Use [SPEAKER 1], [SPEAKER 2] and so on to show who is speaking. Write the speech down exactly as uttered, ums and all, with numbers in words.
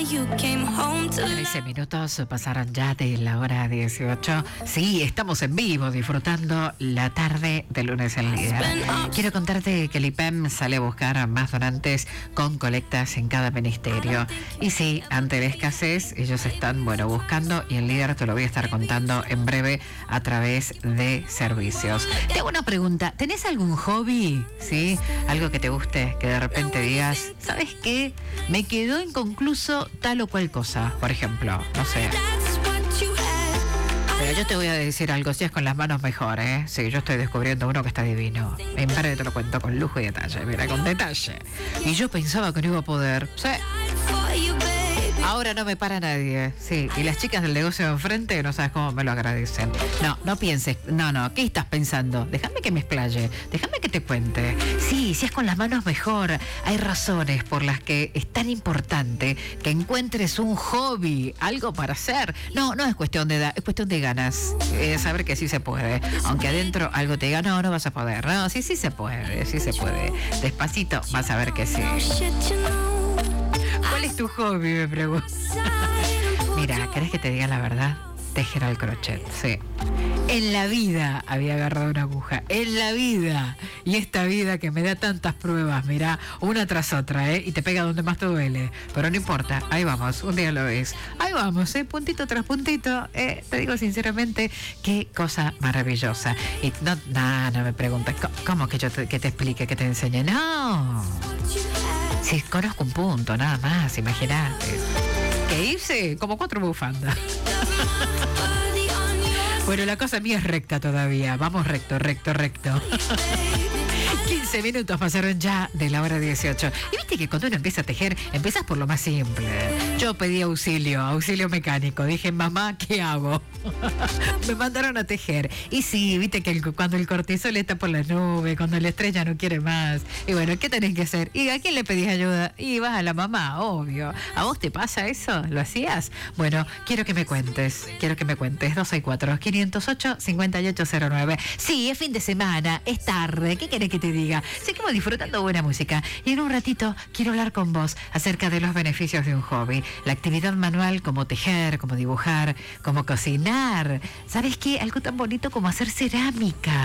[SPEAKER 1] trece minutos pasaron ya de la hora dieciocho. Sí, estamos en vivo disfrutando la tarde de Lunes en Líder. Quiero contarte que el I P E M sale a buscar más donantes con colectas en cada ministerio. Y sí, ante la escasez, ellos están, bueno, buscando, y en Líder te lo voy a estar contando en breve a través de servicios. Te hago una pregunta, ¿tenés algún hobby? ¿Sí? Algo que te guste, que de repente digas, ¿sabes qué? Me quedó inconcluso tal o cual cosa, por ejemplo, no sé. Pero yo te voy a decir algo, si es con las manos mejor, ¿eh? Sí, yo estoy descubriendo uno que está divino. En breve te lo cuento con lujo y detalle, mira, con detalle. Y yo pensaba que no iba a poder. Sí. Ahora no me para nadie, sí. Y las chicas del negocio de enfrente, no sabes cómo me lo agradecen. No, no pienses, no, no, ¿qué estás pensando? Déjame que me explaye, déjame que te cuente. Sí, si es con las manos mejor. Hay razones por las que es tan importante que encuentres un hobby, algo para hacer. No, no es cuestión de edad, es cuestión de ganas. Eh, saber que sí se puede. Aunque adentro algo te diga, no, no vas a poder. No, sí, sí se puede, sí se puede. Despacito vas a ver que sí. ¿Cuál es tu hobby? Me pregunto. Mira, ¿querés que te diga la verdad? Tejer al crochet, sí. En la vida había agarrado una aguja, en la vida. Y esta vida que me da tantas pruebas, mira, una tras otra, ¿eh? Y te pega donde más te duele. Pero no importa, ahí vamos, un día lo ves. Ahí vamos, ¿eh? Puntito tras puntito. ¿eh? Te digo sinceramente, qué cosa maravillosa. Y no, no, no me preguntes, ¿cómo que yo te, que te explique, que te enseñe? No. Si conozco un punto, nada más, imagínate. ¿Qué hice? Como cuatro bufandas. Bueno, la cosa mía es recta todavía. Vamos recto, recto, recto. quince minutos pasaron ya de la hora dieciocho. Y viste que cuando uno empieza a tejer, empiezas por lo más simple. Yo pedí auxilio, auxilio mecánico. Dije, mamá, ¿qué hago? Me mandaron a tejer. Y sí, viste que el, cuando el cortisol está por la nube, cuando la estrella no quiere más. Y bueno, ¿qué tenés que hacer? ¿Y a quién le pedís ayuda? Y vas a la mamá, obvio. ¿A vos te pasa eso? ¿Lo hacías? Bueno, quiero que me cuentes. Quiero que me cuentes. dos seis cuatro, quinientos ocho, cincuenta y ocho cero nueve. Sí, es fin de semana, es tarde. ¿Qué querés que te diga? Seguimos disfrutando buena música. Y en un ratito quiero hablar con vos acerca de los beneficios de un hobby. La actividad manual como tejer, como dibujar, como cocinar. ¿Sabes qué? Algo tan bonito como hacer cerámica.